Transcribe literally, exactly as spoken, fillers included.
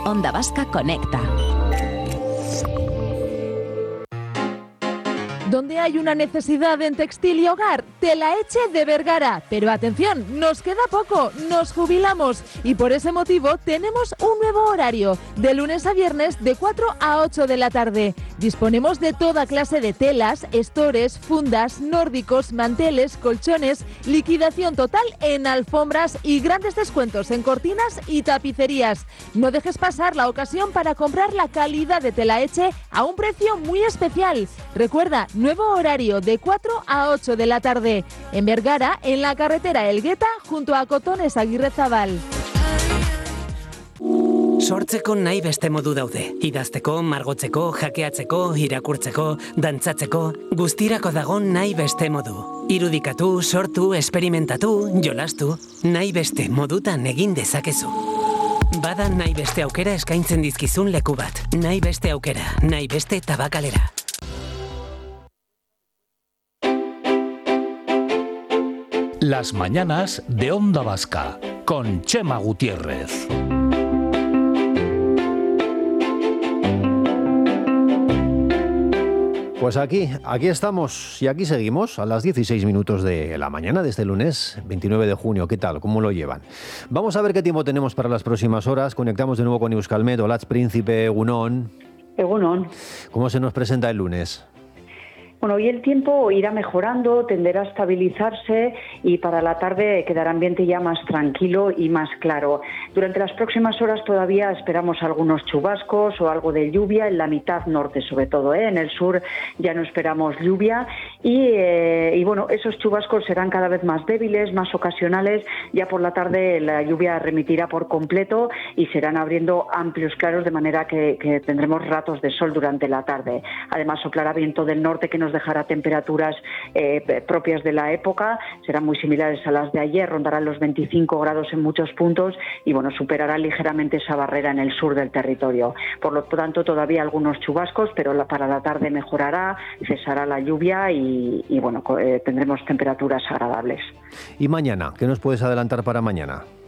Onda Vasca Conecta. Donde hay una necesidad en textil y hogar, Telaetxe de Vergara. Pero atención, nos queda poco, nos jubilamos y por ese motivo tenemos un nuevo horario, de lunes a viernes de cuatro a ocho de la tarde. Disponemos de toda clase de telas, estores, fundas, nórdicos, manteles, colchones, liquidación total en alfombras y grandes descuentos en cortinas y tapicerías. No dejes pasar la ocasión para comprar la calidad de Telaetxe a un precio muy especial. Recuerda, nuevo horario de cuatro a ocho de la tarde. En Vergara, en la carretera Elgueta, junto a Cotones Aguirrezabal. Sortzeko nahi beste modu daude. Idazteko, margotzeko, jakeatzeko, irakurtzeko, dantzatzeko, guztirako dago nahi beste modu. Irudikatu, sortu, esperimentatu, jolastu, nahi beste modutan egin dezakezu. Bada nahi beste aukera eskaintzen dizkizun leku bat. Nahi beste aukera, nahi beste tabakalera. Las mañanas de Onda Vasca, con Chema Gutiérrez. Pues aquí, aquí estamos y aquí seguimos a las dieciséis minutos de la mañana de este lunes veintinueve de junio. ¿Qué tal? ¿Cómo lo llevan? Vamos a ver qué tiempo tenemos para las próximas horas. Conectamos de nuevo con Euskalmet. Olatz Príncipe, Egunon. Egunon. ¿Cómo se nos presenta el lunes? Bueno, hoy el tiempo irá mejorando, tenderá a estabilizarse y para la tarde quedará ambiente ya más tranquilo y más claro. Durante las próximas horas todavía esperamos algunos chubascos o algo de lluvia en la mitad norte sobre todo, ¿eh? En el sur ya no esperamos lluvia y, eh, y bueno, esos chubascos serán cada vez más débiles, más ocasionales. Ya por la tarde la lluvia remitirá por completo y serán abriendo amplios claros de manera que, que tendremos ratos de sol durante la tarde. Además soplará viento del norte que nos dejará temperaturas eh, propias de la época, serán muy similares a las de ayer, rondarán los veinticinco grados en muchos puntos y bueno, superará ligeramente esa barrera en el sur del territorio. Por lo tanto, todavía algunos chubascos, pero la, para la tarde mejorará, cesará la lluvia y, y bueno, eh, tendremos temperaturas agradables. ¿Y mañana? ¿Qué nos puedes adelantar para mañana?